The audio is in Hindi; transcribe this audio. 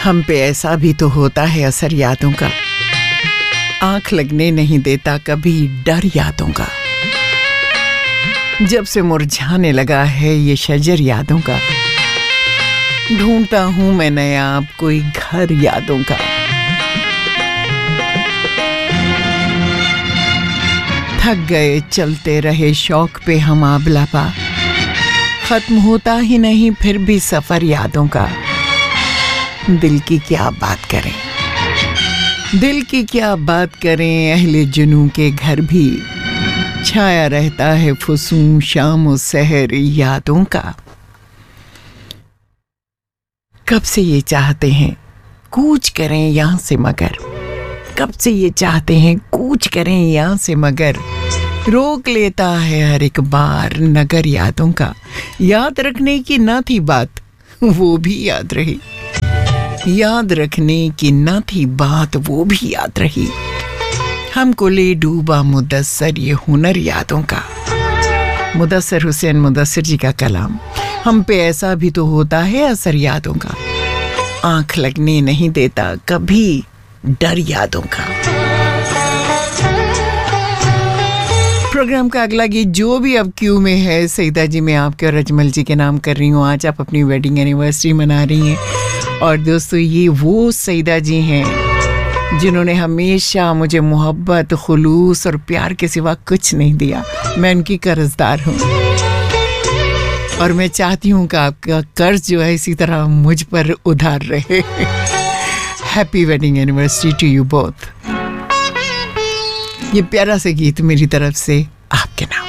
हम पे ऐसा भी तो होता है असर यादों का, आंख लगने नहीं देता कभी डर यादों का। जब से मुरझाने लगा है ये शजर यादों का, ढूंढता हूं मैं नया अब कोई घर यादों का। थक गए चलते रहे शौक पे हम आबलापा, खत्म होता ही नहीं फिर भी सफर यादों का। दिल की क्या बात करें, दिल की क्या बात करें, अहले जुनू के घर भी छाया रहता है फुसूं शाम और सहर यादों का। कब से ये चाहते हैं कूच करें यहाँ से मगर, कब से ये चाहते हैं कूच करें यहाँ से मगर, रोक लेता है हर एक बार नगर यादों का। याद रखने की ना थी बात वो भी याद रही, याद रखने की ना थी बात वो भी याद रही। हमको ले डूबा मुदस्सर ये हुनर यादों का। मुदस्सर हुसैन मुदस्सिर जी का कलाम। हम पे ऐसा भी तो होता है असर यादों का, आंख लगने नहीं देता कभी डर यादों का। प्रोग्राम का अगला गीत जो भी अब क्यू में है, सईदा जी मैं आपके और अजमल जी के नाम कर रही हूँ। आज आप अपनी वेडिंग एनिवर्सरी मना रही हैं और दोस्तों ये वो सईदा जी हैं जिन्होंने हमेशा मुझे मोहब्बत, खुलूस और प्यार के सिवा कुछ नहीं दिया। मैं उनकी कर्जदार हूँ और मैं चाहती हूँ कि आपका कर्ज जो है इसी तरह मुझ पर उधार रहे। Happy wedding anniversary to you both. ये प्यारा सा गीत मेरी तरफ से आपके नाम।